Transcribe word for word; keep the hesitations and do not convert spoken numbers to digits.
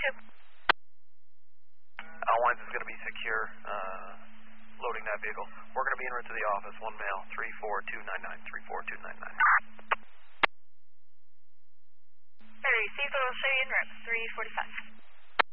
two. Alwines is going to be secure, uh, loading that vehicle. We're going to be en route to the office, one male, three four two nine nine, three four two nine nine. I received, I'll show you en route, three forty-five.